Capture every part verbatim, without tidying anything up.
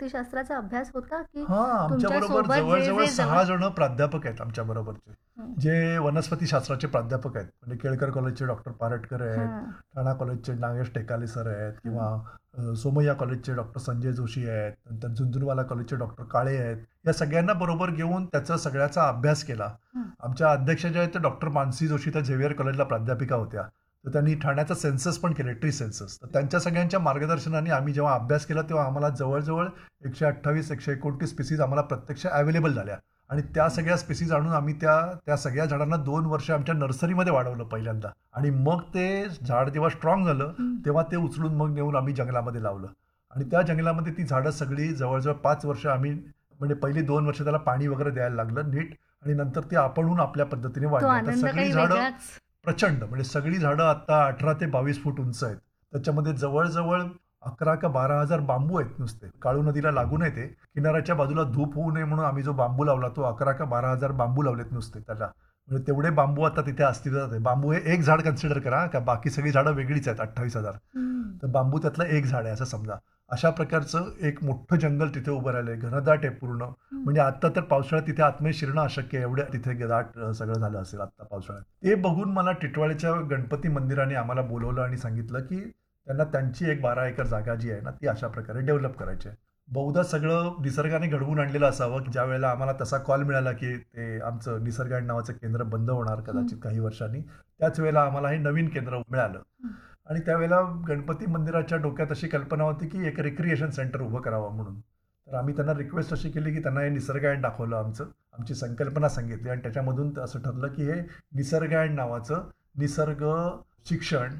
वनस्पतीशास्त्राचा अभ्यास होता की हा आमच्या तुमच्या बरोबर सोबत जे जवळजवळ जे सहा जवळ जण प्राध्यापक आहेत आमच्या बरोबरचे, हं, जे वनस्पती शास्त्राचे प्राध्यापक आहेत. म्हणजे केळकर कॉलेजचे डॉक्टर पारटकर आहेत, हां, ठाणा कॉलेजचे नागेश टेकाले सर आहेत, हां. किंवा अ, सोमय्या कॉलेजचे डॉक्टर संजय जोशी आहेत, नंतर झुंझुनवाला कॉलेजचे डॉक्टर काळे आहेत. या सगळ्यांना बरोबर घेऊन त्याचा सगळ्याचा अभ्यास केला. हं. आमच्या अध्यक्ष ज्या आहेत ते डॉक्टर मानसी जोशी त्या झेवियर कॉलेजला प्राध्यापिका होत्या. तर त्यांनी ठाण्याचा सेन्सस पण केले, ट्री सेन्सस. तर त्यांच्या सगळ्यांच्या मार्गदर्शनाने आम्ही जेव्हा अभ्यास केला तेव्हा आम्हाला जवळजवळ एकशे अठ्ठावीस एकशे एकोणतीस स्पीसीज आम्हाला प्रत्यक्ष अवेलेबल झाल्या. आणि त्या सगळ्या स्पीसीज आणून आम्ही त्या त्या सगळ्या झाडांना दोन वर्ष आमच्या नर्सरीमध्ये वाढवलं पहिल्यांदा. आणि मग ते झाड जेव्हा स्ट्रॉंग झालं हं. तेव्हा ते उचलून मग नेऊन आम्ही जंगलामध्ये लावलं. आणि त्या जंगलामध्ये ती झाडं सगळी जवळजवळ पाच वर्ष आम्ही, म्हणजे पहिली दोन वर्ष त्याला पाणी वगैरे द्यायला लागलं नीट, आणि नंतर ती आपणहून आपल्या पद्धतीने तो वाढली. आता आनंद सगळी काही झाडं वेगळाच. प्रचंड, म्हणजे सगळी झाडं आता अठरा ते बावीस फूट उंच आहेत. त्याच्यामध्ये जवळजवळ अकरा का बारा हजार बांबू आहेत नुसते. काळू नदीला लागून आहे ते. किनाऱ्याच्या बाजूला धूप होऊ नये म्हणून आम्ही जो बांबू लावला तो अकरा का बारा हजार बांबू लावलेत नुसते त्याला. म्हणजे तेवढे बांबू आता तिथे अस्तित्वात आहे. बांबू हे एक झाड कन्सिडर करा, का बाकी सगळी झाडं वेगळीच आहेत अठ्ठावीस हजार. हं. तर बांबू त्यातलं एक झाड आहे असं समजा. अशा प्रकारचं एक मोठं जंगल तिथे उभं राहिलंय, घनदाट आहे पूर्ण. हं. म्हणजे आता तर पावसाळ्यात तिथे आतमध्ये शिरणं अशक्य आहे, एवढ्या तिथे दाट अ, सगळं झालं असेल आता पावसाळ्यात. ते बघून मला टिटवाळ्याच्या गणपती मंदिराने आम्हाला बोलवलं आणि सांगितलं की त्यांना त्यांची एक बारा एकर जागा जी आहे ना ती अशा प्रकारे डेव्हलप करायची आहे. बहुधा सगळं निसर्गाने घडवून आणलेलं असावं की ज्या वेळेला आम्हाला तसा कॉल मिळाला की ते आमचं निसर्गायण नावाचं केंद्र बंद होणार कदाचित काही वर्षांनी, त्याच वेळेला आम्हाला हे नवीन केंद्र मिळालं. हं. आणि त्यावेळेला गणपती मंदिराच्या डोक्यात अशी कल्पना होती की एक रिक्रिएशन सेंटर उभं करावं म्हणून. तर आम्ही त्यांना रिक्वेस्ट अशी केली की त्यांना हे निसर्गायण दाखवलं आमचं, आमची संकल्पना सांगितली, आणि त्याच्यामधून असं ठरलं की हे निसर्गायण नावाचं निसर्ग शिक्षण,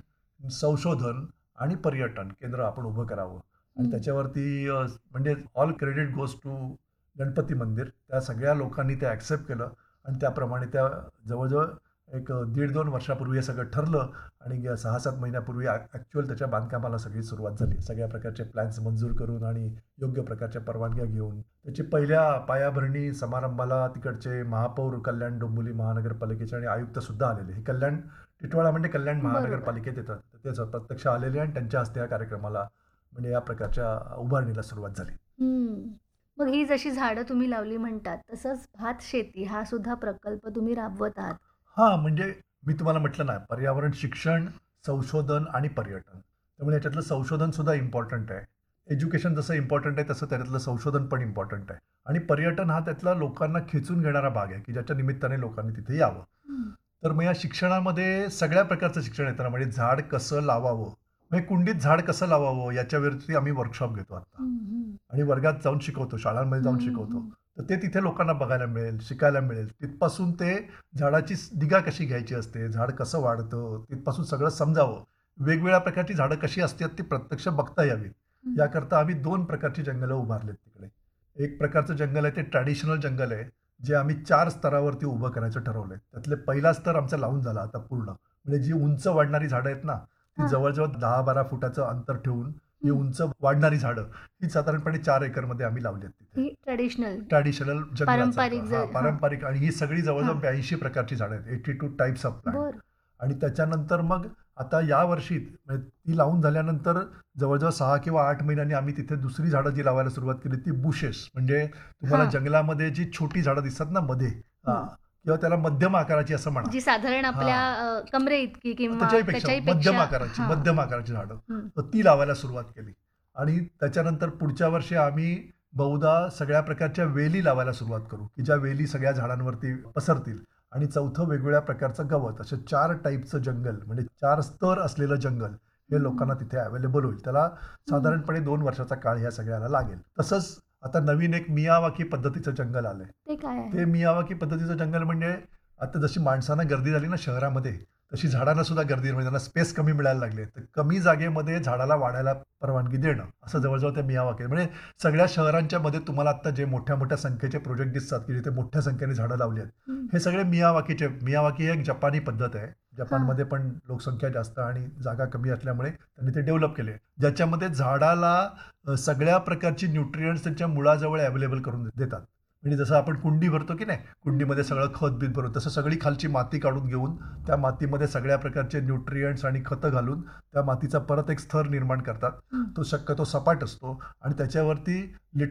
संशोधन आणि पर्यटन केंद्र आपण उभं करावं. आणि हं. त्याच्यावरती अ, म्हणजे all credit goes to Ganpati मंदिर. त्या सगळ्या लोकांनी ते ॲक्सेप्ट केलं आणि त्याप्रमाणे त्या जवळजवळ एक अ, दीड दोन वर्षापूर्वी हे सगळं ठरलं. आणि गे- सहा सात महिन्यापूर्वी ॲक्च्युअल त्याच्या बांधकामाला सगळी सुरुवात झाली, सगळ्या प्रकारचे प्लॅन्स मंजूर करून आणि योग्य प्रकारच्या परवानग्या घेऊन. त्याची पहिल्या पायाभरणी समारंभाला तिकडचे महापौर कल्याण डोंबिवली महानगरपालिकेचे आणि आयुक्त सुद्धा आलेले. हे कल्याण टिटवाळा म्हणजे कल्याण बरोबर. महानगरपालिकेत येतात, तर ते प्रत्यक्ष आलेले आणि त्यांच्या हस्ते या कार्यक्रमाला, म्हणजे या प्रकारच्या उभारणीला सुरुवात झाली. हं. मग ही जशी झाडं तुम्ही लावली म्हणतात, तसंच भात शेती हा सुद्धा प्रकल्प तुम्ही राबवत आहात. हा म्हणजे मी तुम्हाला म्हटलं ना, पर्यावरण शिक्षण, संशोधन आणि पर्यटन. त्यामुळे याच्यातलं संशोधन सुद्धा इम्पॉर्टंट आहे. एज्युकेशन जसं इम्पॉर्टंट आहे तसं त्याच्यातलं संशोधन पण इम्पॉर्टंट आहे. आणि पर्यटन हा त्यातला लोकांना खेचून घेणारा भाग आहे की ज्याच्या निमित्ताने लोकांनी तिथे यावं. हं. तर मग या शिक्षणामध्ये सगळ्या प्रकारचं शिक्षण येतं ना, म्हणजे झाड कसं लावावं, म्हणजे कुंडीत झाड कसं लावावं याच्यावरती आम्ही वर्कशॉप घेतो आता. हं, हं. आणि वर्गात जाऊन शिकवतो, शाळांमध्ये जाऊन हं, शिकवतो. हं. तर ते तिथे लोकांना बघायला मिळेल, शिकायला मिळेल. तिथपासून ते झाडाची स- निगा कशी घ्यायची असते, झाड कसं वाढतं, तिथपासून सगळं समजावं. वेगवेगळ्या प्रकारची झाडं कशी असतात ती प्रत्यक्ष बघता यावीत, हं. याकरता आम्ही दोन प्रकारची जंगलं उभारलेत तिकडे. एक प्रकारचं जंगल आहे ते ट्रॅडिशनल जंगल आहे, जे आम्ही चार स्तरावरती उभं करायचं ठरवलंय. त्यातले पहिला स्तर आमचा लावून झाला आता पूर्ण. म्हणजे जी उंच वाढणारी झाडं आहेत ना, ती हां. जवळजवळ दहा बारा फुटाचं अंतर ठेवून ही हं. उंच वाढणारी झाडं ही साधारणपणे चार एकरमध्ये आम्ही लावली आहेत तिथे. ही ट्रेडिशनल ट्रॅडिशनल जंगलाचं पारंपरिक हा जे- हां. पारंपरिक. आणि ही सगळी जवळजवळ हां. ब्याऐंशी प्रकारची झाडं आहेत, eighty two types of plant. बर. आणि त्याच्यानंतर मग आता या वर्षी म्हणजे ती लावून झाल्यानंतर जवळजवळ सहा किंवा आठ महिन्यांनी आम्ही तिथे दुसरी झाडं जी लावायला सुरुवात केली ती बुशेस. म्हणजे तुम्हाला हां. जंगलामध्ये जी छोटी झाडं दिसतात ना मध्ये, हा, हं. किंवा त्याला मध्यम आकाराची असं म्हणा, जी साधारण आपल्या अ, कमरे इतकी किंवा त्याच्यापेक्षा त्याच्याही मध्यम पेक्षा- आकाराची हां. मध्यम आकाराची झाडं, हं. तर ती लावायला सुरुवात केली. आणि त्याच्यानंतर पुढच्या वर्षी आम्ही बहुधा सगळ्या प्रकारच्या वेली लावायला सुरुवात करू की ज्या वेली सगळ्या झाडांवरती पसरतील. आणि चौथं वेगवेगळ्या प्रकारचं गवत. असे चार टाईपचं जंगल, म्हणजे चार स्तर असलेलं जंगल हे लोकांना तिथे अवेलेबल होईल. त्याला साधारणपणे दोन वर्षाचा काळ ह्या सगळ्याला लागेल. तसंच आता नवीन एक मियावाकी पद्धतीचं जंगल आलंय. ते काय आहे? ते मियावाकी पद्धतीचं जंगल म्हणजे आता जशी माणसांना गर्दी झाली ना शहरामध्ये, तशी झाडांना सुद्धा गर्दी, म्हणजे त्यांना स्पेस कमी मिळायला लागले, तर कमी जागेमध्ये झाडाला वाढायला परवानगी देणं, असं जवळजवळ ते मियावाकी. म्हणजे सगळ्या शहरांच्या मध्ये तुम्हाला आता जे मोठ्या मोठ्या संख्येचे प्रोजेक्ट दिसतात की जिथे मोठ्या संख्येने झाडं लावली आहेत, हं. हे सगळे मियावाकीचे. मियावाकी ही एक जपानी पद्धत आहे. जपानमध्ये पण लोकसंख्या जास्त आणि जागा कमी असल्यामुळे त्यांनी ते डेव्हलप केले, ज्याच्यामध्ये झाडाला अ, सगळ्या प्रकारची न्यूट्रियंट्स त्यांच्या मुळाजवळ अवेलेबल करून देतात. म्हणजे जसं आपण कुंडी भरतो की नाही, कुंडीमध्ये सगळं खत बीत भरतो, तसं सगळी खालची माती काढून घेऊन त्या मातीमध्ये सगळ्या प्रकारचे न्यूट्रियंट्स आणि खतं घालून त्या मातीचा परत एक स्तर निर्माण करतात. हं. तो शक्यतो सपाट असतो आणि त्याच्यावरती